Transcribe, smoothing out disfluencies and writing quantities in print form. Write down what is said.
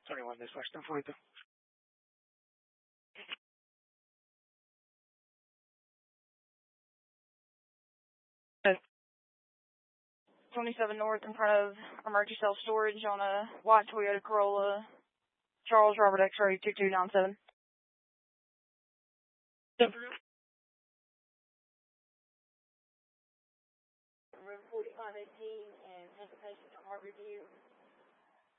21 slash 1042. Okay. 27 North in front of emergency self-storage on a white Toyota Corolla. Charles Robert X-ray 2297. 4518 and transportation to Harborview.